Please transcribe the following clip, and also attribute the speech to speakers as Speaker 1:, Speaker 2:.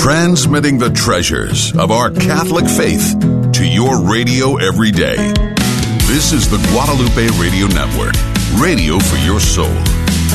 Speaker 1: transmitting the treasures of our Catholic faith to your radio every day. This is the Guadalupe Radio Network, radio for your soul.